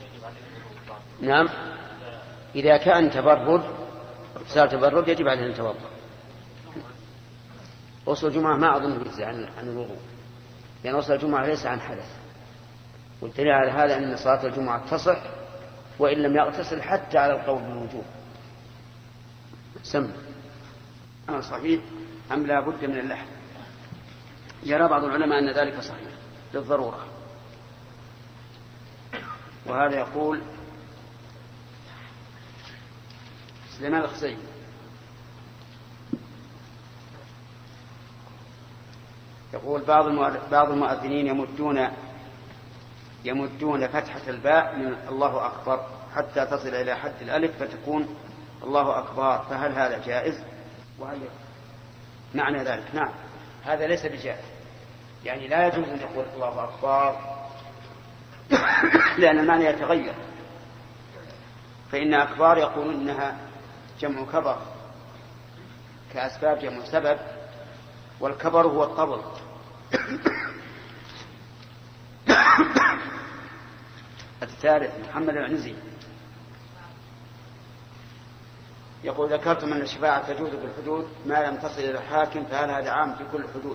نعم، إذا كان تبرد اغتسال تبرد يجب عليه أن يتوضأ. غسل الجمعة ما أظن يجزي عن الوضوء، لأن غسل الجمعة ليس عن حدث، والدليل على هذا أن صلاة الجمعة تصح وإن لم يغتسل حتى على القول بالوجوب. سمع أما صحيح أم لا بد من اللحم؟ يرى بعض العلماء أن ذلك صحيح للضرورة، وهذا يقول سليمان الخزيمي يقول بعض المؤذنين يمدون فتحة الباء من الله أكبر حتى تصل إلى حد الألف فتكون الله أكبر، فهل هذا جائز؟ وهل معنى ذلك؟ نعم، هذا ليس بجائز، يعني لا يجوز أن يقول الله أكبر لأن المعنى يتغير، فإن أكبار يقولون إنها جمع كبر كأسباب جمع سبب، والكبر هو الطبل. الثالث محمد العنزي يقول ذكرتم أن الشفاعة تجوز بالحدود ما لم تصل إلى الحاكم، فهل هذا عام في كل الحدود؟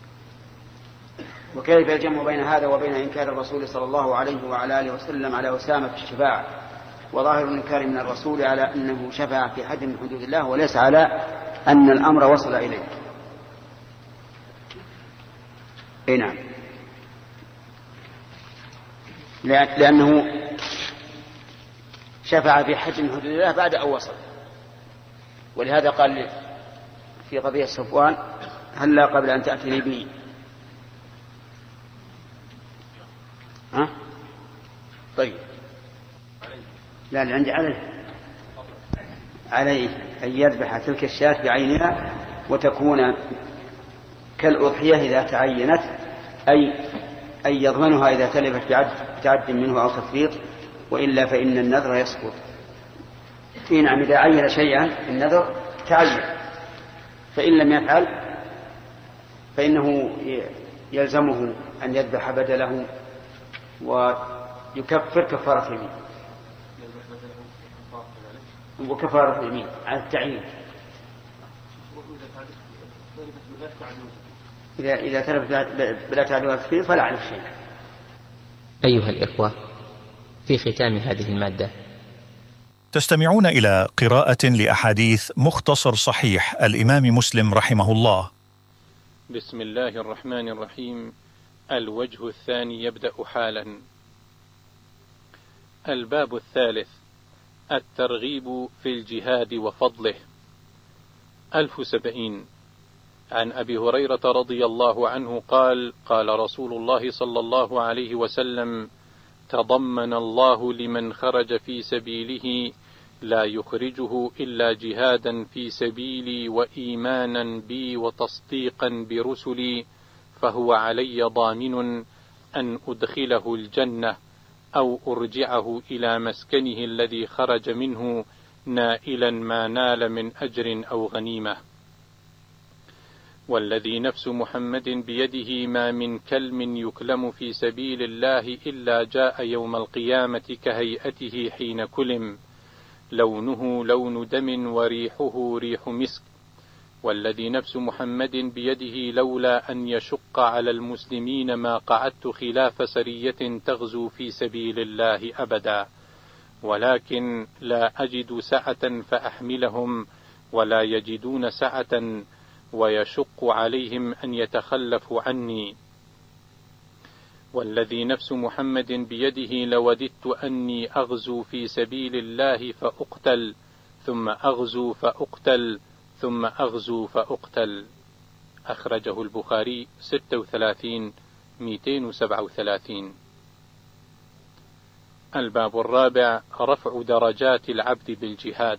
وكيف الجمع بين هذا وبين إنكار الرسول صلى الله عليه وعلى آله وسلم على أسامة في الشفاعة، وظاهر الإنكار من الرسول على أنه شفع في حد من حدود الله وليس على أن الأمر وصل إليه؟ أي نعم، لأنه شفع في حد من حدود الله بعد أن وصل، ولهذا قال في قضية صفوان هلا قبل أن تأتني به. طيب لا اللي عندي عليه أن يذبح تلك الشاة بعينها وتكون كالأضحية إذا تعينت، أي يضمنها إذا تلفت بتعد منه أو تفريط، وإلا فإن النذر يسقط. نعم، إذا عين شيئا النذر تعين، فإن لم يفعل فإنه يلزمه أن يذبح بدله ويكفر كفارة اليمين، وكفارة اليمين على التعيين. إذا تلف بلا تعديل وتفريط فلا عليه شيء. أيها الإخوة، في ختام هذه المادة تستمعون إلى قراءة لأحاديث مختصر صحيح الإمام مسلم رحمه الله. بسم الله الرحمن الرحيم. الوجه الثاني يبدأ حالا. الباب الثالث: الترغيب في الجهاد وفضله. 1070. عن أبي هريرة رضي الله عنه قال: قال رسول الله صلى الله عليه وسلم: تضمن الله لمن خرج في سبيله لا يخرجه إلا جهادا في سبيلي وإيمانا بي وتصديقا برسلي، فهو علي ضامن أن أدخله الجنة أو أرجعه إلى مسكنه الذي خرج منه نائلا ما نال من أجر أو غنيمة. والذي نفس محمد بيده ما من كلم يكلم في سبيل الله إلا جاء يوم القيامة كهيئته حين كلم، لونه لون دم وريحه ريح مسك. والذي نفس محمد بيده لولا أن يشق على المسلمين ما قعدت خلاف سرية تغزو في سبيل الله أبدا، ولكن لا أجد سعة فأحملهم ولا يجدون سعة ويشق عليهم أن يتخلفوا عني. والذي نفس محمد بيده لوددت أني أغزو في سبيل الله فأقتل ثم أغزو فأقتل ثم أغزو فأقتل. أخرجه البخاري 36-237. الباب الرابع: رفع درجات العبد بالجهاد.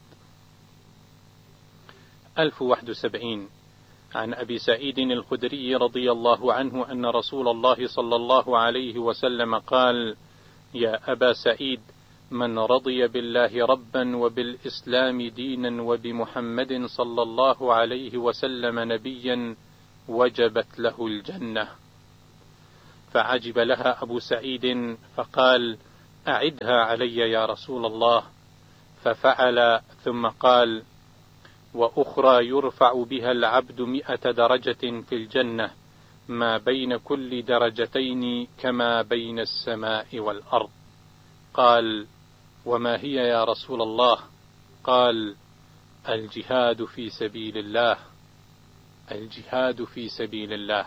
1071. عن أبي سعيد الخدري رضي الله عنه أن رسول الله صلى الله عليه وسلم قال: يا أبا سعيد، من رضي بالله ربا وبالإسلام دينا وبمحمد صلى الله عليه وسلم نبيا وجبت له الجنة. فعجب لها أبو سعيد فقال: أعدها علي يا رسول الله. ففعل، ثم قال: وأخرى يرفع بها العبد 100 درجة في الجنة، ما بين كل درجتين كما بين السماء والأرض. قال: وما هي يا رسول الله؟ قال: الجهاد في سبيل الله. الجهاد في سبيل الله.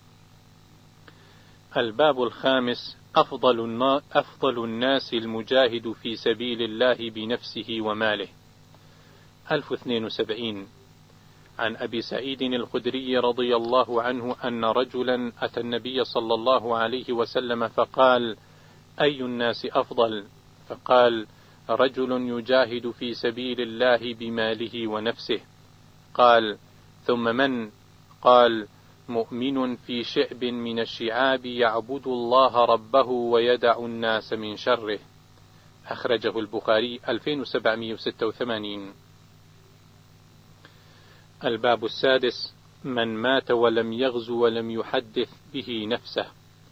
الباب الخامس: أفضل الناس المجاهد في سبيل الله بنفسه وماله. 1072. عن أبي سعيد الخدري رضي الله عنه أن رجلا أتى النبي صلى الله عليه وسلم فقال: أي الناس أفضل؟ فقال: رجل يجاهد في سبيل الله بماله ونفسه. قال: ثم من؟ قال: مؤمن في شعب من الشعاب يعبد الله ربه ويدع الناس من شره. أخرجه البخاري 2786. الباب السادس: من مات ولم يغزو ولم يحدث به نفسه.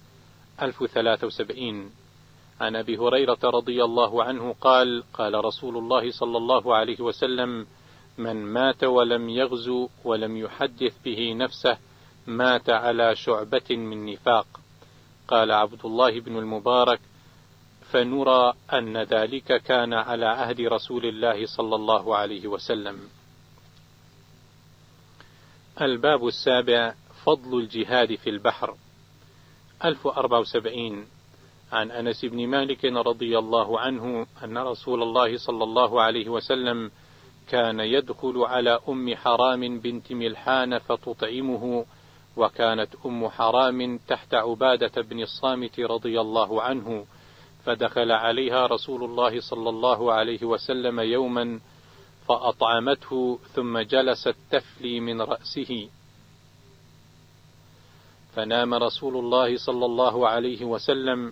1073. عن أبي هريرة رضي الله عنه قال: قال رسول الله صلى الله عليه وسلم: من مات ولم يغزو ولم يحدث به نفسه مات على شعبة من نفاق. قال عبد الله بن المبارك: فنرى أن ذلك كان على عهد رسول الله صلى الله عليه وسلم. الباب السابع: فضل الجهاد في البحر. 1074. عن أنس بن مالك رضي الله عنه أن رسول الله صلى الله عليه وسلم كان يدخل على أم حرام بنت ملحان فتطعمه، وكانت أم حرام تحت عبادة بن الصامت رضي الله عنه، فدخل عليها رسول الله صلى الله عليه وسلم يوما فأطعمته، ثم جلست تفلي من رأسه، فنام رسول الله صلى الله عليه وسلم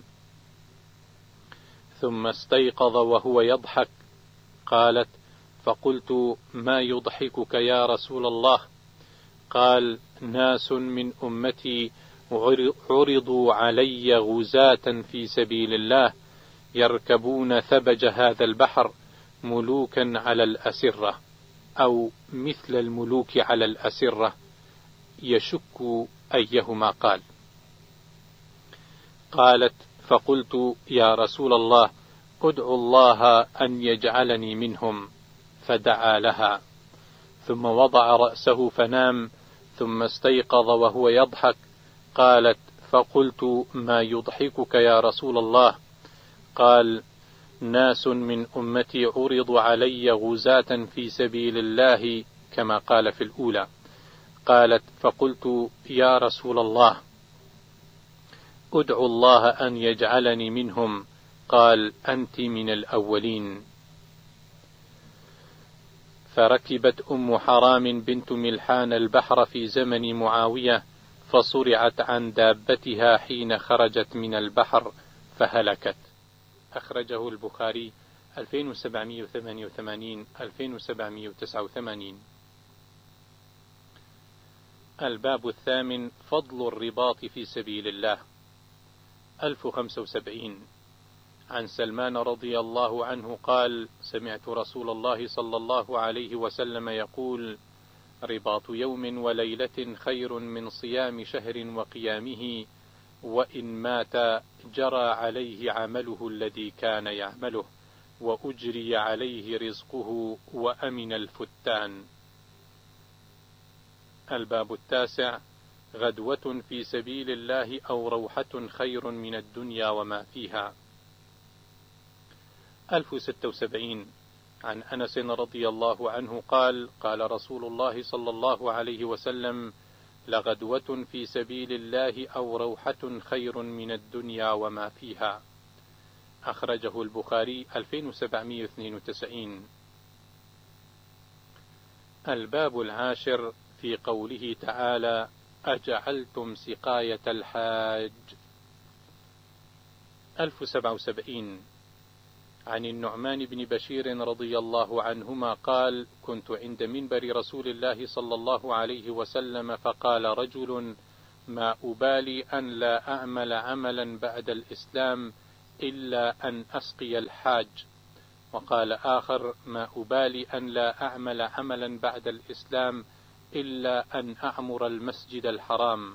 ثم استيقظ وهو يضحك. قالت: فقلت: ما يضحكك يا رسول الله؟ قال: ناس من أمتي عرضوا علي غزاة في سبيل الله يركبون ثبج هذا البحر ملوكا على الأسرة، أو مثل الملوك على الأسرة، يشك أيهما قال. قالت: فقلت: يا رسول الله، ادعو الله أن يجعلني منهم. فدعا لها، ثم وضع رأسه فنام، ثم استيقظ وهو يضحك. قالت: فقلت: ما يضحكك يا رسول الله؟ قال: ناس من أمتي عرضوا علي غزاة في سبيل الله كما قال في الأولى. قالت: فقلت: يا رسول الله، ادعو الله أن يجعلني منهم. قال: أنت من الأولين. فركبت أم حرام بنت ملحان البحر في زمن معاوية، فصرعت عن دابتها حين خرجت من البحر فهلكت. أخرجه البخاري 2788 2789. الباب الثامن: فضل الرباط في سبيل الله. 1075. عن سلمان رضي الله عنه قال: سمعت رسول الله صلى الله عليه وسلم يقول: رباط يوم وليلة خير من صيام شهر وقيامه، وإن مات جرى عليه عمله الذي كان يعمله، وأجري عليه رزقه، وأمن الفتان. الباب التاسع: غدوة في سبيل الله أو روحة خير من الدنيا وما فيها. 1076. عن أنس رضي الله عنه قال: قال رسول الله صلى الله عليه وسلم: لغدوة في سبيل الله أو روحة خير من الدنيا وما فيها. أخرجه البخاري 2792. الباب العاشر: في قوله تعالى: أجعلتم سقاية الحاج. 1077. عن النعمان بن بشير رضي الله عنهما قال: كنت عند منبر رسول الله صلى الله عليه وسلم، فقال رجل: ما أبالي أن لا أعمل عملا بعد الإسلام إلا أن أسقي الحاج. وقال آخر: ما أبالي أن لا أعمل عملا بعد الإسلام إلا أن أعمر المسجد الحرام.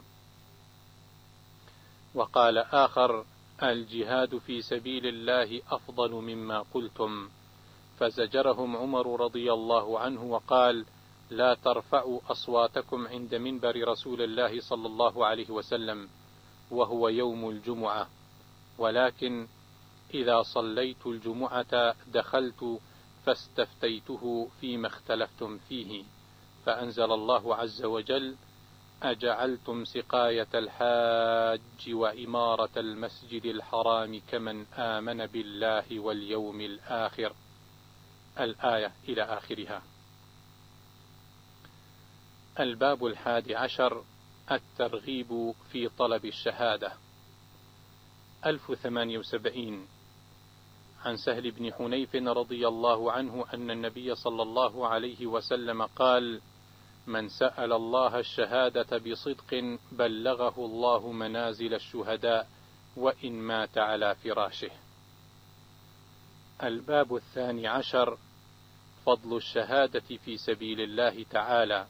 وقال آخر: الجهاد في سبيل الله أفضل مما قلتم. فزجرهم عمر رضي الله عنه وقال: لا ترفعوا أصواتكم عند منبر رسول الله صلى الله عليه وسلم وهو يوم الجمعة، ولكن إذا صليت الجمعة دخلت فاستفتيته فيما اختلفتم فيه، فأنزل الله عز وجل: أجعلتم سقاية الحاج وإمارة المسجد الحرام كمن آمن بالله واليوم الآخر، الآية إلى آخرها. الباب 11: الترغيب في طلب الشهادة. 1078 عن سهل بن حنيف رضي الله عنه أن النبي صلى الله عليه وسلم قال: من سأل الله الشهادة بصدق بلغه الله منازل الشهداء وإن مات على فراشه. الباب 12: فضل الشهادة في سبيل الله تعالى.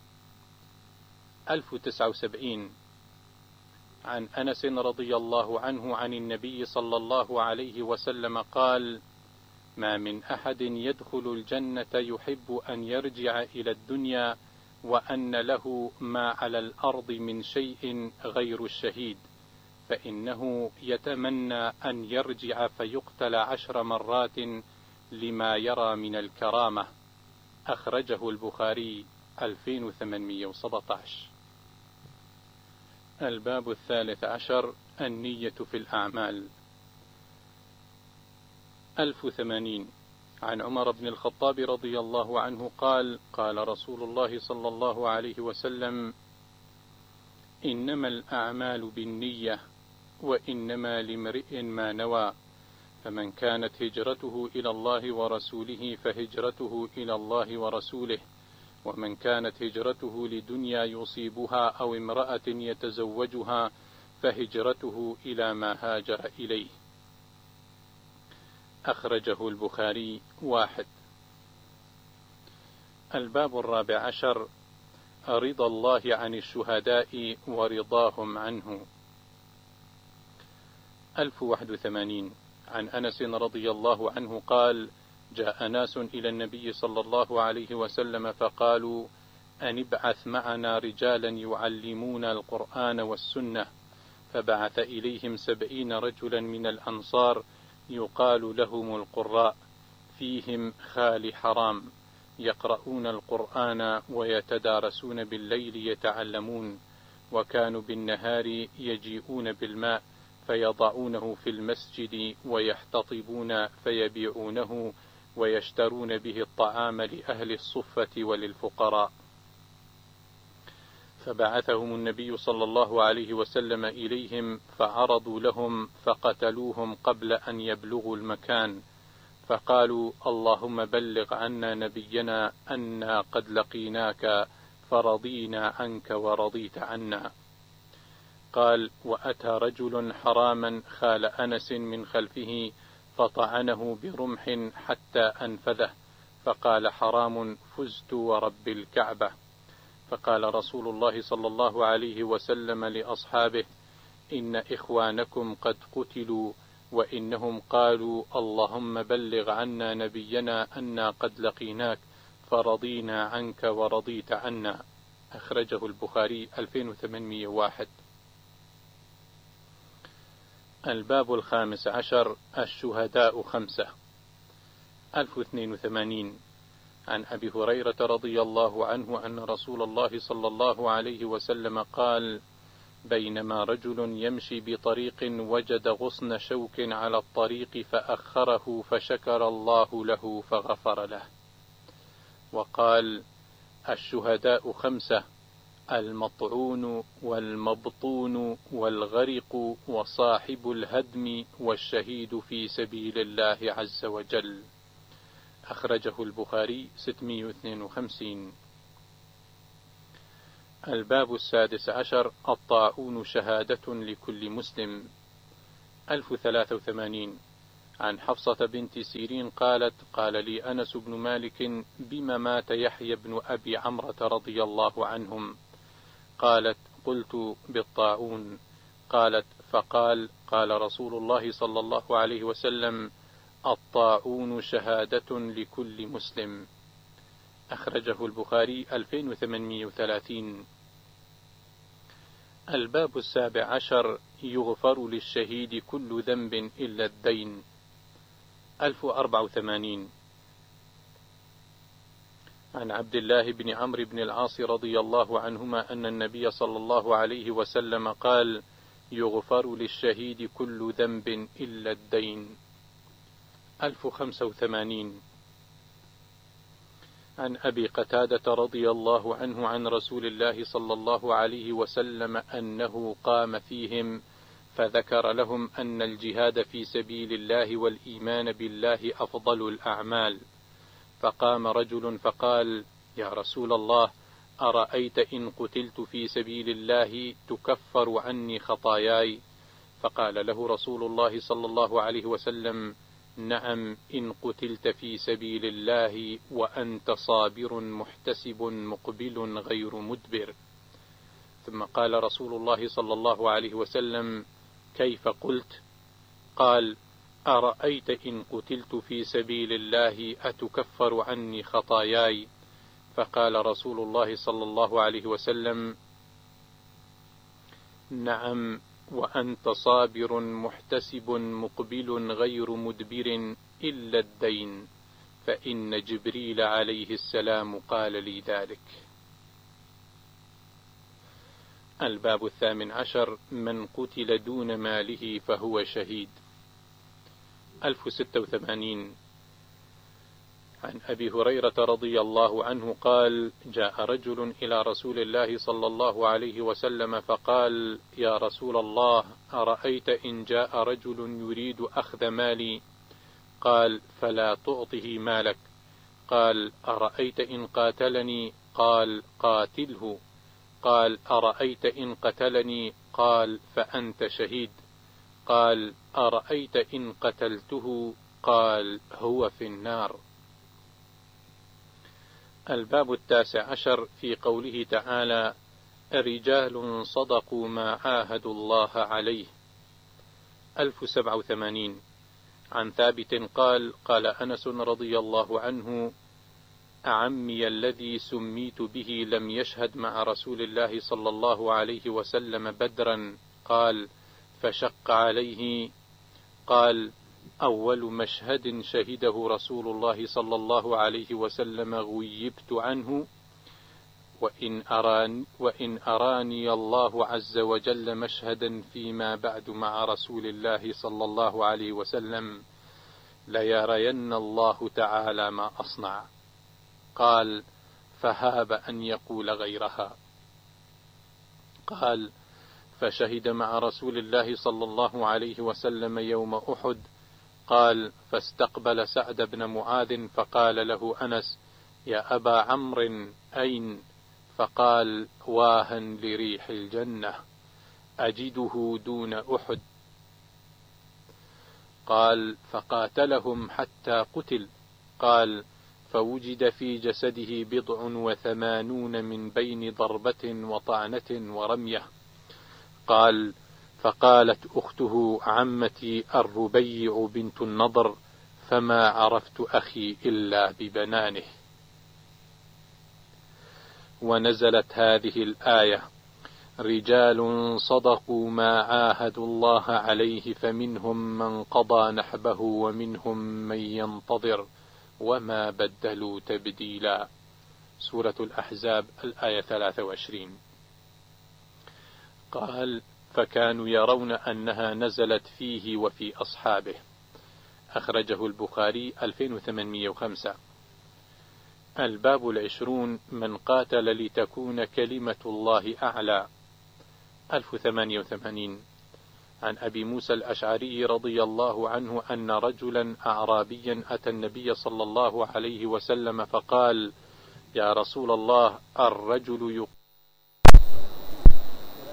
1079 عن أنس رضي الله عنه عن النبي صلى الله عليه وسلم قال: ما من أحد يدخل الجنة يحب أن يرجع إلى الدنيا وأن له ما على الأرض من شيء غير الشهيد، فإنه يتمنى أن يرجع فيقتل 10 مرات لما يرى من الكرامة. أخرجه البخاري 2817. الباب 13: النية في الأعمال. 1080 عن عمر بن الخطاب رضي الله عنه قال: قال رسول الله صلى الله عليه وسلم: إنما الأعمال بالنية وإنما لامرئ ما نوى، فمن كانت هجرته إلى الله ورسوله فهجرته إلى الله ورسوله، ومن كانت هجرته لدنيا يصيبها أو امرأة يتزوجها فهجرته إلى ما هاجر إليه. أخرجه البخاري 1. الباب 14: رضا الله عن الشهداء ورضاهم عنه. 1081 عن أنس رضي الله عنه قال: جاء ناس إلى النبي صلى الله عليه وسلم فقالوا: أن ابعث معنا رجالا يعلمون القرآن والسنة، فبعث إليهم 70 رجلا من الأنصار يقال لهم القراء، فيهم خال حرام، يقرؤون القرآن ويتدارسون بالليل يتعلمون، وكانوا بالنهار يجيئون بالماء فيضعونه في المسجد ويحتطبون فيبيعونه ويشترون به الطعام لأهل الصفة وللفقراء. فبعثهم النبي صلى الله عليه وسلم إليهم فعرضوا لهم فقتلوهم قبل أن يبلغوا المكان، فقالوا: اللهم بلغ عنا نبينا أنا قد لقيناك فرضينا عنك ورضيت عنا. قال: وأتى رجل حراما خال أنس من خلفه فطعنه برمح حتى أنفذه، فقال حرام: فزت ورب الكعبة. فقال رسول الله صلى الله عليه وسلم لأصحابه: إن إخوانكم قد قتلوا، وإنهم قالوا: اللهم بلغ عنا نبينا أنا قد لقيناك فرضينا عنك ورضيت عنا. أخرجه البخاري 2801. الباب 15: الشهداء 5. 1082 عن أبي هريرة رضي الله عنه أن رسول الله صلى الله عليه وسلم قال: بينما رجل يمشي بطريق وجد غصن شوك على الطريق فأخره فشكر الله له فغفر له. وقال: الشهداء 5: المطعون والمبطون والغرق وصاحب الهدم والشهيد في سبيل الله عز وجل. أخرجه البخاري 652. الباب 16: الطاعون شهادة لكل مسلم. 1083 عن حفصة بنت سيرين قالت: قال لي أنس بن مالك: بما مات يحيى بن أبي عمرة رضي الله عنهم؟ قالت: قلت: بالطاعون. قالت: فقال: قال رسول الله صلى الله عليه وسلم: الطاعون شهادة لكل مسلم. أخرجه البخاري 2830. الباب 17: يغفر للشهيد كل ذنب إلا الدين. 1084. عن عبد الله بن عمرو بن العاص رضي الله عنهما أن النبي صلى الله عليه وسلم قال: يغفر للشهيد كل ذنب إلا الدين. 1085. عن أبي قتادة رضي الله عنه عن رسول الله صلى الله عليه وسلم أنه قام فيهم فذكر لهم أن الجهاد في سبيل الله والإيمان بالله أفضل الأعمال، فقام رجل فقال: يا رسول الله، أرأيت إن قتلت في سبيل الله تكفر عني خطاياي؟ فقال له رسول الله صلى الله عليه وسلم: نعم، إن قتلت في سبيل الله وأنت صابر محتسب مقبل غير مدبر. ثم قال رسول الله صلى الله عليه وسلم: كيف قلت؟ قال: أرأيت إن قتلت في سبيل الله أتكفر عني خطاياي؟ فقال رسول الله صلى الله عليه وسلم: نعم، وأنت صابر محتسب مقبل غير مدبر إلا الدين، فإن جبريل عليه السلام قال لي ذلك. الباب 18: من قتل دون ماله فهو شهيد. 1086. عن أبي هريرة رضي الله عنه قال: جاء رجل إلى رسول الله صلى الله عليه وسلم فقال: يا رسول الله، أرأيت إن جاء رجل يريد أخذ مالي؟ قال: فلا تعطه مالك. قال: أرأيت إن قاتلني؟ قال: قاتله. قال: أرأيت إن قتلني؟ قال: فأنت شهيد. قال: أرأيت إن قتلته؟ قال: هو في النار. الباب 19: في قوله تعالى: رجال صدقوا ما عاهدوا الله عليه. 1087. عن ثابت قال: قال أنس رضي الله عنه: أعمي الذي سميت به لم يشهد مع رسول الله صلى الله عليه وسلم بدرا. قال: فشق عليه. قال: أول مشهد شهده رسول الله صلى الله عليه وسلم غيبت عنه، وإن أراني الله عز وجل مشهدا فيما بعد مع رسول الله صلى الله عليه وسلم ليرين الله تعالى ما أصنع. قال: فهاب أن يقول غيرها. قال: فشهد مع رسول الله صلى الله عليه وسلم يوم أحد. قال: فاستقبل سعد بن معاذ فقال له أنس: يا أبا عمرو، أين؟ فقال: واها لريح الجنة أجده دون أحد. قال: فقاتلهم حتى قتل. قال: فوجد في جسده 87 من بين ضربة وطعنة ورمية. قال: فقالت أخته عمتي الربيع بنت النضر: فما عرفت أخي إلا ببنانه. ونزلت هذه الآية: رجال صدقوا ما عاهدوا الله عليه فمنهم من قضى نحبه ومنهم من ينتظر وما بدلوا تبديلا. سورة الأحزاب الآية 23. قال: فكانوا يرون أنها نزلت فيه وفي أصحابه. أخرجه البخاري 2805. الباب 20: من قاتل لتكون كلمة الله أعلى. 1088. عن أبي موسى الأشعري رضي الله عنه أن رجلا أعرابيا أتى النبي صلى الله عليه وسلم فقال: يا رسول الله، الرجل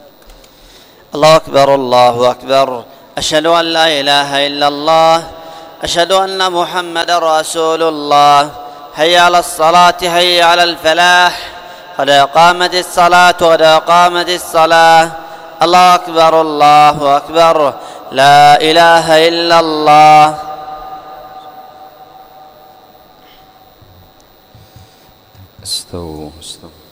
الله أكبر الله أكبر، أشهد أن لا إله إلا الله أشهد أن محمدا رسول الله. حي على الصلاة حي على الفلاح، قد قامت الصلاة قد قامت الصلاة. الله أكبر الله أكبر، لا إله إلا الله. استووا استووا.